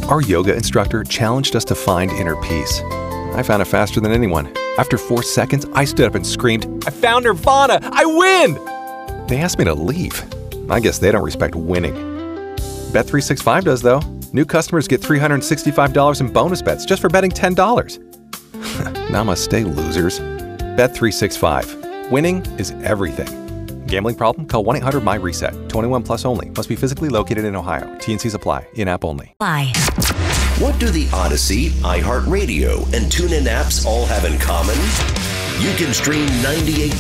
Our yoga instructor challenged us to find inner peace. I found it faster than anyone. After 4 seconds, I stood up and screamed, "I found Nirvana! I win!" They asked me to leave. I guess they don't respect winning. Bet365 does, though. New customers get $365 in bonus bets just for betting $10. Namaste, losers. Bet365. Winning is everything. Gambling problem? Call 1-800-MY-RESET. 21 plus only. Must be physically located in Ohio. T&Cs apply. In-app only. Bye. What do the Odyssey, iHeartRadio, and TuneIn apps all have in common? You can stream 98